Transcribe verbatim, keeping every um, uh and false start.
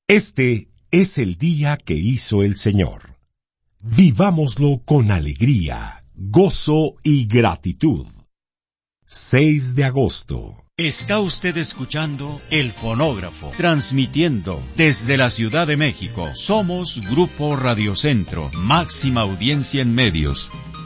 Este es el día que hizo el Señor. Vivámoslo con alegría, gozo y gratitud. seis de agosto. Está usted escuchando El Fonógrafo, transmitiendo desde la Ciudad de México. Somos Grupo Radio Centro, máxima audiencia en medios.